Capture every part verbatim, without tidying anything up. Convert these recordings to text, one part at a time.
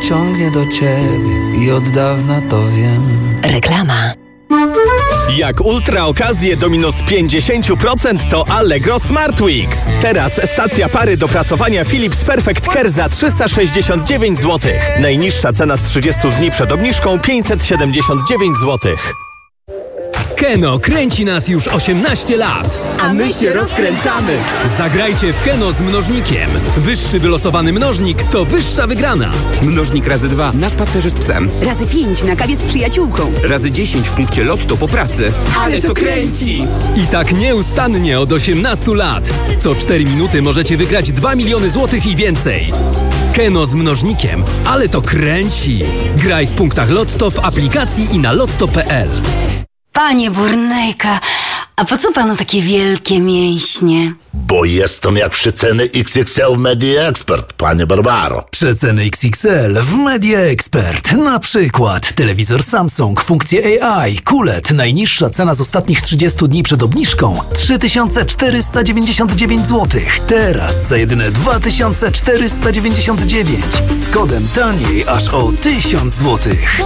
ciągnie do ciebie i od dawna to wiem. Reklama. Jak ultra okazje do minus pięćdziesiąt procent to Allegro Smart Weeks. Teraz stacja pary do prasowania Philips Perfect Care za trzysta sześćdziesiąt dziewięć złotych. Najniższa cena z trzydziestu dni przed obniżką pięćset siedemdziesiąt dziewięć złotych. Keno kręci nas już osiemnaście lat. A my się rozkręcamy. Zagrajcie w Keno z mnożnikiem. Wyższy wylosowany mnożnik to wyższa wygrana. Mnożnik razy dwa na spacerze z psem. Razy pięć na kawie z przyjaciółką. Razy dziesięć w punkcie lotto po pracy. Ale to kręci! I tak nieustannie od osiemnastu lat. Co cztery minuty możecie wygrać dwa miliony złotych i więcej. Keno z mnożnikiem. Ale to kręci. Graj w punktach Lotto, w aplikacji i na lotto kropka p l. Panie Burnejka, a po co panu takie wielkie mięśnie? Bo jestem jak przeceny X X L w Media Expert, panie Barbaro. Przeceny X X L w Media Expert. Na przykład telewizor Samsung, funkcje A I, Q L E D. Najniższa cena z ostatnich trzydziestu dni przed obniżką trzy tysiące czterysta dziewięćdziesiąt dziewięć złotych. Teraz za jedyne dwa tysiące czterysta dziewięćdziesiąt dziewięć. Z kodem taniej aż o tysiąc złotych.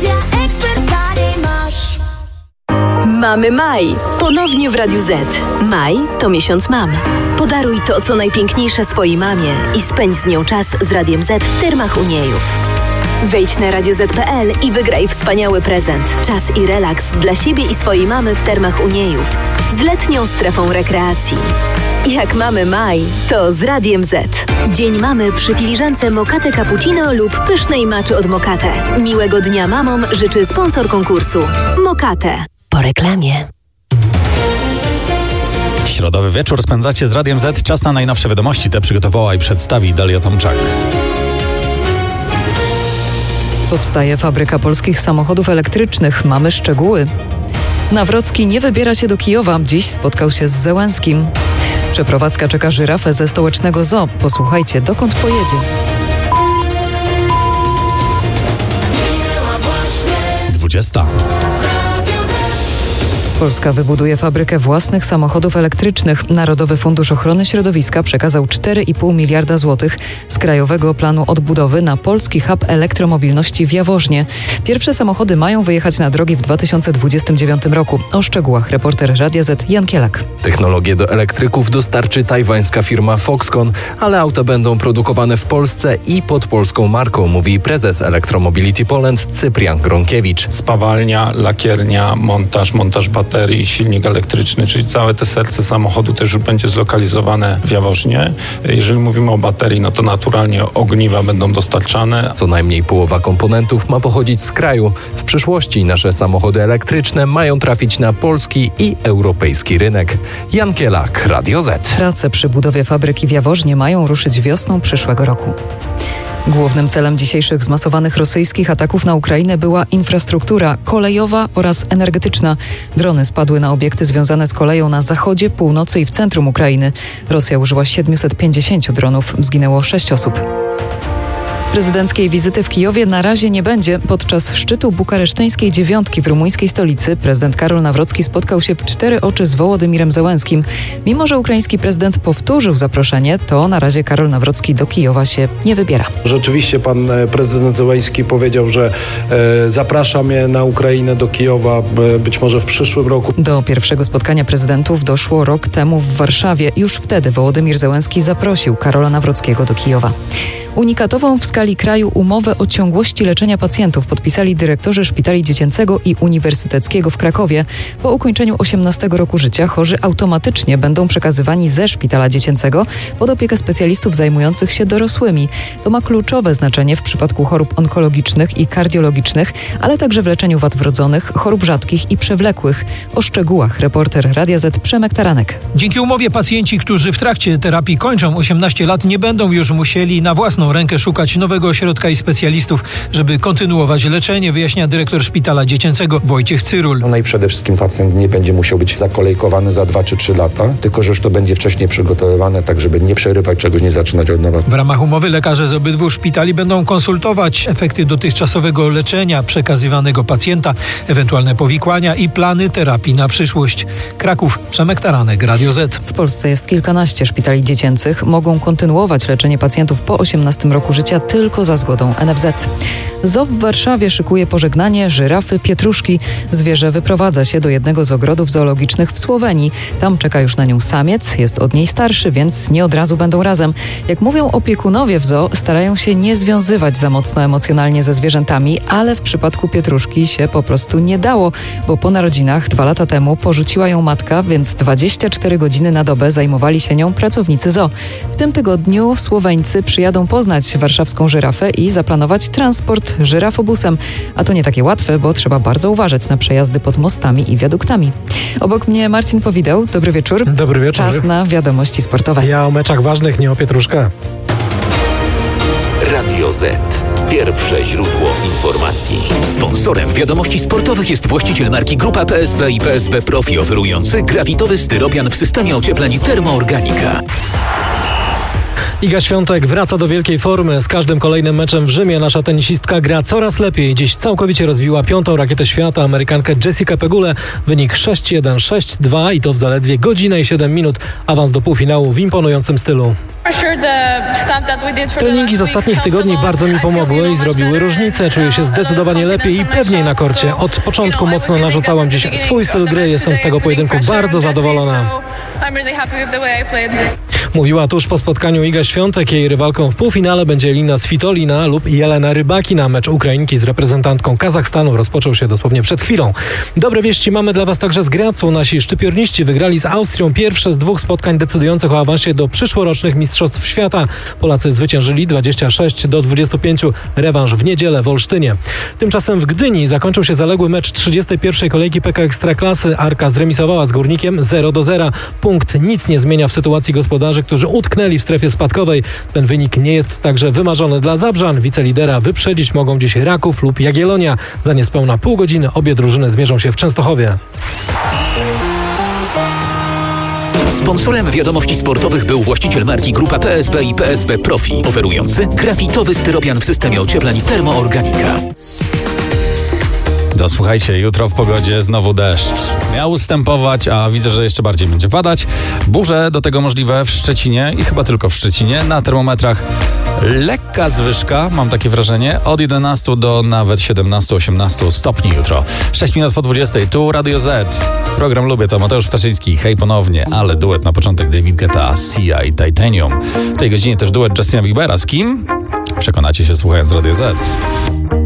Mamy maj. Ponownie w Radiu Z. Maj to miesiąc mam. Podaruj to, co najpiękniejsze swojej mamie i spędź z nią czas z Radiem Z w termach Uniejów. Wejdź na radio zet kropka p l i wygraj wspaniały prezent. Czas i relaks dla siebie i swojej mamy w termach Uniejów. Z letnią strefą rekreacji. Jak mamy maj, to z Radiem Z. Dzień mamy przy filiżance Mokate Cappuccino lub pysznej maczy od Mokate. Miłego dnia mamom życzy sponsor konkursu Mokate. Po reklamie. Środowy wieczór spędzacie z Radiem Z. Czas na najnowsze wiadomości. Te przygotowała i przedstawi Dalia Tomczak. Powstaje fabryka polskich samochodów elektrycznych. Mamy szczegóły. Nawrocki nie wybiera się do Kijowa. Dziś spotkał się z Zełenskim. Przeprowadzka czeka żyrafę ze stołecznego zoo. Posłuchajcie, dokąd pojedzie. dwudziesta. Polska wybuduje fabrykę własnych samochodów elektrycznych. Narodowy Fundusz Ochrony Środowiska przekazał cztery i pół miliarda złotych z Krajowego Planu Odbudowy na polski hub elektromobilności w Jaworznie. Pierwsze samochody mają wyjechać na drogi w dwa tysiące dwudziestym dziewiątym roku. O szczegółach reporter Radia Z Jan Kielak. Technologię do elektryków dostarczy tajwańska firma Foxconn, ale auta będą produkowane w Polsce i pod polską marką, mówi prezes Electromobility Poland Cyprian Gronkiewicz. Spawalnia, lakiernia, montaż, montaż baterii, silnik elektryczny, czyli całe te serce samochodu też już będzie zlokalizowane w Jaworznie. Jeżeli mówimy o baterii, no to naturalnie ogniwa będą dostarczane. Co najmniej połowa komponentów ma pochodzić z kraju. W przyszłości nasze samochody elektryczne mają trafić na polski i europejski rynek. Jan Kielak, Radio Z. Prace przy budowie fabryki w Jaworznie mają ruszyć wiosną przyszłego roku. Głównym celem dzisiejszych zmasowanych rosyjskich ataków na Ukrainę była infrastruktura kolejowa oraz energetyczna. Drony spadły na obiekty związane z koleją na zachodzie, północy i w centrum Ukrainy. Rosja użyła siedmiuset pięćdziesięciu dronów. Zginęło sześć osób. Prezydenckiej wizyty w Kijowie na razie nie będzie. Podczas szczytu bukareszteńskiej dziewiątki w rumuńskiej stolicy prezydent Karol Nawrocki spotkał się w cztery oczy z Wołodymyrem Zełenskim. Mimo że ukraiński prezydent powtórzył zaproszenie, to na razie Karol Nawrocki do Kijowa się nie wybiera. Rzeczywiście pan prezydent Zełenski powiedział, że e, zaprasza mnie na Ukrainę do Kijowa e, być może w przyszłym roku. Do pierwszego spotkania prezydentów doszło rok temu w Warszawie. Już wtedy Wołodymyr Zełenski zaprosił Karola Nawrockiego do Kijowa. Unikatową w skali kraju umowę o ciągłości leczenia pacjentów podpisali dyrektorzy Szpitali Dziecięcego i Uniwersyteckiego w Krakowie. Po ukończeniu osiemnastego roku życia chorzy automatycznie będą przekazywani ze Szpitala Dziecięcego pod opiekę specjalistów zajmujących się dorosłymi. To ma kluczowe znaczenie w przypadku chorób onkologicznych i kardiologicznych, ale także w leczeniu wad wrodzonych, chorób rzadkich i przewlekłych. O szczegółach reporter Radia Z Przemek Taranek. Dzięki umowie pacjenci, którzy w trakcie terapii kończą osiemnaście lat, nie będą już musieli na własną rękę szukać nowego ośrodka i specjalistów, żeby kontynuować leczenie, wyjaśnia dyrektor Szpitala Dziecięcego Wojciech Cyrul. No i przede wszystkim pacjent nie będzie musiał być zakolejkowany za dwa czy trzy lata, tylko że już to będzie wcześniej przygotowywane, tak żeby nie przerywać czegoś, nie zaczynać od nowa. W ramach umowy lekarze z obydwu szpitali będą konsultować efekty dotychczasowego leczenia przekazywanego pacjenta, ewentualne powikłania i plany terapii na przyszłość. Kraków, Przemek Taranek, Radio Z. W Polsce jest kilkanaście szpitali dziecięcych. Mogą kontynuować leczenie pacjentów po osiemnastym osiemnastym roku życia tylko za zgodą N F Z. Zoo w Warszawie szykuje pożegnanie żyrafy Pietruszki. Zwierzę wyprowadza się do jednego z ogrodów zoologicznych w Słowenii. Tam czeka już na nią samiec, jest od niej starszy, więc nie od razu będą razem. Jak mówią opiekunowie w zoo, starają się nie związywać za mocno emocjonalnie ze zwierzętami, ale w przypadku Pietruszki się po prostu nie dało, bo po narodzinach dwa lata temu porzuciła ją matka, więc dwadzieścia cztery godziny na dobę zajmowali się nią pracownicy zoo. W tym tygodniu Słoweńcy przyjadą poznać warszawską żyrafę i zaplanować transport żyrafobusem. A to nie takie łatwe, bo trzeba bardzo uważać na przejazdy pod mostami i wiaduktami. Obok mnie Marcin Powideł. Dobry wieczór. Dobry wieczór. Czas na wiadomości sportowe. Ja o meczach ważnych, nie o Pietruszkę. Radio Z. Pierwsze źródło informacji. Sponsorem wiadomości sportowych jest właściciel marki Grupa P S B i P S B Profi, oferujący grafitowy styropian w systemie ociepleń Termoorganika. Iga Świątek wraca do wielkiej formy. Z każdym kolejnym meczem w Rzymie nasza tenisistka gra coraz lepiej. Dziś całkowicie rozbiła piątą rakietę świata, Amerykankę Jessica Pegulę. Wynik sześć jeden, sześć dwa i to w zaledwie godzinę i siedem minut. Awans do półfinału w imponującym stylu. Treningi z ostatnich tygodni bardzo mi pomogły i zrobiły różnicę. Czuję się zdecydowanie lepiej i pewniej na korcie. Od początku mocno narzucałam dziś swój styl gry. Jestem z tego pojedynku bardzo zadowolona. Mówiła tuż po spotkaniu Iga Świątek. Jej rywalką w półfinale będzie Elina Svitolina lub Jelena Rybakina. Mecz Ukrainki z reprezentantką Kazachstanu rozpoczął się dosłownie przed chwilą. Dobre wieści mamy dla Was także z Gracu. Nasi szczypiorniści wygrali z Austrią pierwsze z dwóch spotkań decydujących o awansie do przyszłorocznych Mistrzostw Świata. Polacy zwyciężyli dwadzieścia sześć do dwudziestu pięciu. Rewanż w niedzielę w Olsztynie. Tymczasem w Gdyni zakończył się zaległy mecz trzydziestej pierwszej kolejki P K Ekstraklasy. Arka zremisowała z Górnikiem zero do zera. Punkt nic nie zmienia w sytuacji gospodarzy, którzy utknęli w strefie spadkowej. Ten wynik nie jest także wymarzony dla Zabrzan. Wicelidera wyprzedzić mogą dziś Raków lub Jagiellonia. Za niespełna pół godziny obie drużyny zmierzą się w Częstochowie. Sponsorem wiadomości sportowych był właściciel marki Grupa P S B i P S B Profi, oferujący grafitowy styropian w systemie ociepleń Termoorganika. To słuchajcie, jutro w pogodzie znowu deszcz. Miał ustępować, a widzę, że jeszcze bardziej będzie padać. Burze do tego możliwe w Szczecinie i chyba tylko w Szczecinie. Na termometrach lekka zwyżka, mam takie wrażenie, od jedenastu do nawet siedemnastu osiemnastu stopni jutro. sześć minut po dwudziestej, tu Radio Z. Program lubię, to Mateusz Ptaszyński. Hej ponownie, ale duet na początek David Guetta, Sia i Titanium. W tej godzinie też duet Justina Biebera. Z kim? Przekonacie się słuchając Radio Z.